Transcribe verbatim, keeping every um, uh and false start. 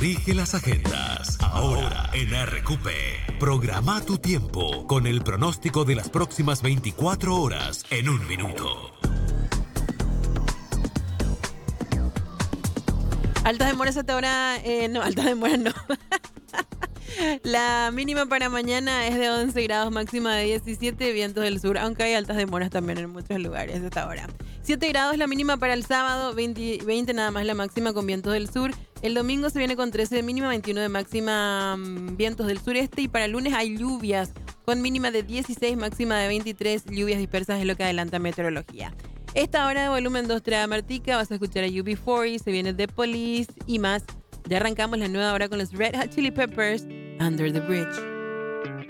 rige las agendas. Ahora en R Q P, programa tu tiempo con el pronóstico de las próximas veinticuatro horas en un minuto. Altas demoras hasta ahora, eh, no, altas demoras no. La mínima para mañana es de once grados, máxima de diecisiete, vientos del sur, aunque hay altas demoras también en muchos lugares hasta ahora. siete grados la mínima para el sábado, veinte, veinte nada más la máxima con vientos del sur. El domingo se viene con trece de mínima, veintiuno de máxima, mmm, vientos del sureste. Y para el lunes hay lluvias con mínima de dieciséis, máxima de veintitrés, lluvias dispersas es lo que adelanta meteorología. Esta hora de volumen dos trae a Martica, vas a escuchar a U B cuarenta, se viene The Police y más. Ya arrancamos la nueva hora con los Red Hot Chili Peppers, Under the Bridge.